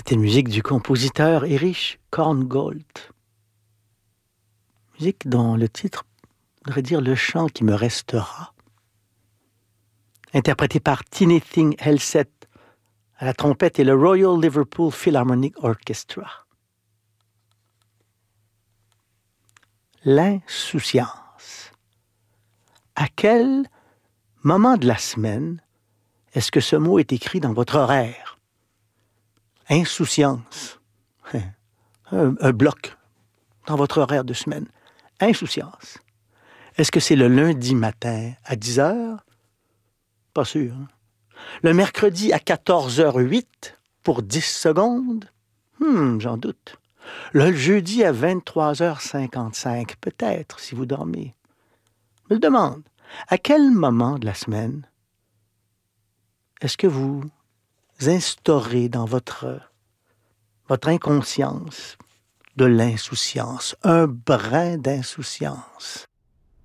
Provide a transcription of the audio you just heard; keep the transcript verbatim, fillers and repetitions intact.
C'était une musique du compositeur Erich Korngold. Musique dont le titre voudrait dire Le chant qui me restera. Interprété par Tintin Helseth à la trompette et le Royal Liverpool Philharmonic Orchestra. L'insouciance. À quel moment de la semaine est-ce que ce mot est écrit dans votre horaire? Insouciance. Un, un bloc dans votre horaire de semaine. Insouciance. Est-ce que c'est le lundi matin à dix heures? Pas sûr. Hein? Le mercredi à quatorze heures huit pour dix secondes? Hmm, j'en doute. Le jeudi à vingt-trois heures cinquante-cinq, peut-être, si vous dormez. Je me demande, à quel moment de la semaine est-ce que vous instaurez dans votre, votre inconscience de l'insouciance, un brin d'insouciance?